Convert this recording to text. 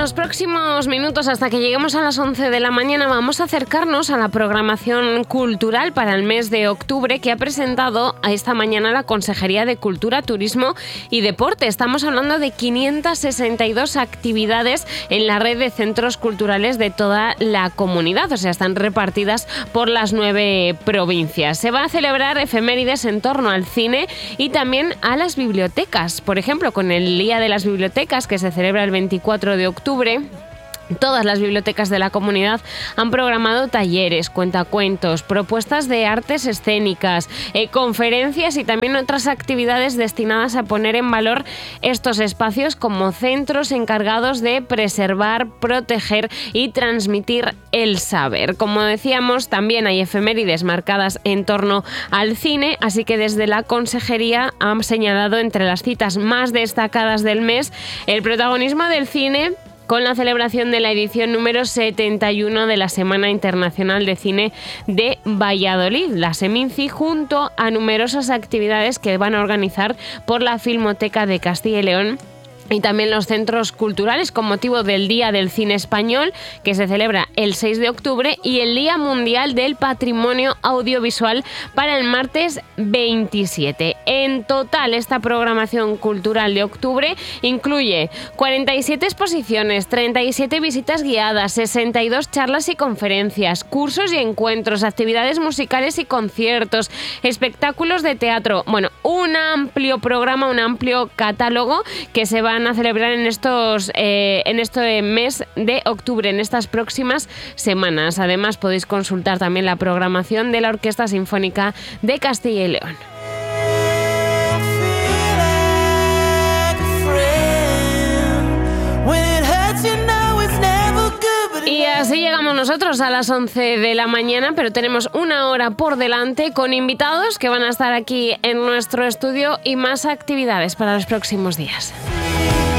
los próximos minutos, hasta que lleguemos a las 11 de la mañana, vamos a acercarnos a la programación cultural para el mes de octubre que ha presentado esta mañana la Consejería de Cultura, Turismo y Deporte. Estamos hablando de 562 actividades en la red de centros culturales de toda la comunidad, o sea, están repartidas por las 9 provincias. Se va a celebrar efemérides en torno al cine y también a las bibliotecas. Por ejemplo, con el Día de las Bibliotecas, que se celebra el 24 de octubre, todas las bibliotecas de la comunidad han programado talleres, cuentacuentos, propuestas de artes escénicas, conferencias y también otras actividades destinadas a poner en valor estos espacios como centros encargados de preservar, proteger y transmitir el saber. Como decíamos, también hay efemérides marcadas en torno al cine, así que desde la Consejería han señalado entre las citas más destacadas del mes el protagonismo del cine, con la celebración de la edición número 71 de la Semana Internacional de Cine de Valladolid, la Seminci, junto a numerosas actividades que van a organizar por la Filmoteca de Castilla y León y también los centros culturales, con motivo del Día del Cine Español, que se celebra el 6 de octubre, y el Día Mundial del Patrimonio Audiovisual para el martes 27. En total, esta programación cultural de octubre incluye 47 exposiciones, 37 visitas guiadas, 62 charlas y conferencias, cursos y encuentros, actividades musicales y conciertos, espectáculos de teatro. Bueno, un amplio programa, un amplio catálogo que se van a celebrar en este mes de octubre, en estas próximas semanas. Además, podéis consultar también la programación de la Orquesta Sinfónica de Castilla y León. Y así llegamos nosotros a las 11 de la mañana, pero tenemos una hora por delante con invitados que van a estar aquí en nuestro estudio y más actividades para los próximos días.